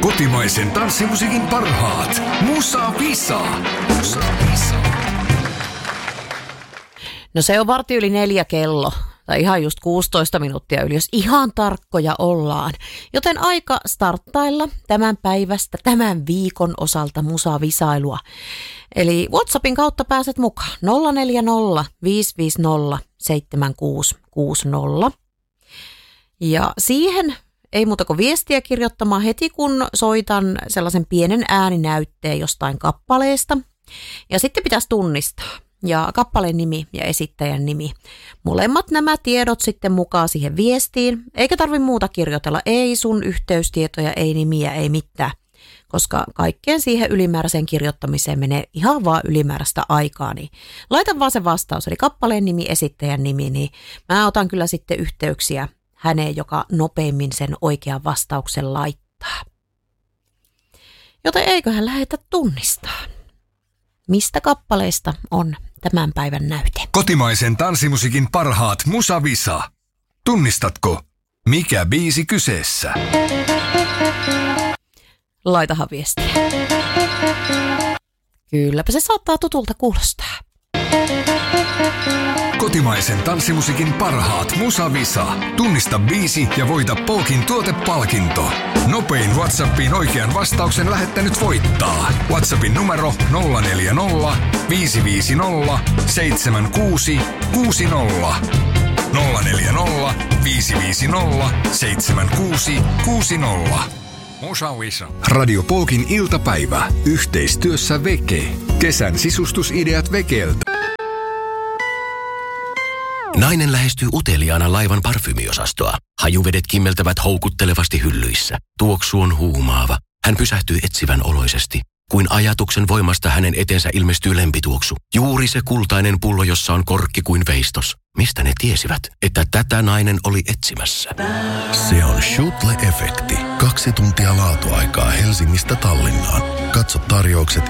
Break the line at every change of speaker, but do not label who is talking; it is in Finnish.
Kotimaisen tanssimusiikin parhaat. Musa Visa. Musa Visa.
No se on 3:45 kello. Tai ihan just 16 minuuttia yli, jos ihan tarkkoja ollaan. Joten aika starttailla tämän päivästä, tämän viikon osalta musavisailua. Eli WhatsAppin kautta pääset mukaan 040 550 7660. Ja siihen ei muuta kuin viestiä kirjoittamaan heti, kun soitan sellaisen pienen ääninäytteen jostain kappaleesta. Ja sitten pitäisi tunnistaa. Ja kappaleen nimi ja esittäjän nimi. Molemmat nämä tiedot sitten mukaan siihen viestiin. Eikä tarvitse muuta kirjoitella. Ei sun yhteystietoja, ei nimiä, ei mitään. Koska kaikkeen siihen ylimääräiseen kirjoittamiseen menee ihan vaan ylimääräistä aikaa. Niin laitan vaan se vastaus, eli kappaleen nimi, esittäjän nimi. Niin mä otan kyllä sitten yhteyksiä häneen, joka nopeimmin sen oikean vastauksen laittaa. Joten eiköhän lähdetä tunnistamaan. Mistä kappaleista on tämän päivän näyte?
Kotimaisen tanssimusiikin parhaat Musa Visa. Tunnistatko, mikä biisi kyseessä?
Laitahan viestiä. Kylläpä se saattaa tutulta kuulostaa.
Kotimaisen tanssimusiikin parhaat Musa Visa. Tunnista biisi ja voita Polkin tuotepalkinto. Nopein WhatsAppiin oikean vastauksen lähettänyt voittaa. WhatsAppin numero 040 550 7660. 040 550 7660. Musa Visa. Radio Polkin iltapäivä. Yhteistyössä Veke. Kesän sisustusideat Vekeltä.
Nainen lähestyy uteliaana laivan parfymiosastoa. Hajuvedet kimmeltävät houkuttelevasti hyllyissä. Tuoksu on huumaava. Hän pysähtyy etsivän oloisesti. Kuin ajatuksen voimasta hänen eteensä ilmestyy lempituoksu. Juuri se kultainen pullo, jossa on korkki kuin veistos. Mistä ne tiesivät, että tätä nainen oli etsimässä?
Se on Schutle-efekti. 2 tuntia laatuaikaa Helsingistä Tallinnaan. Katso tarjoukset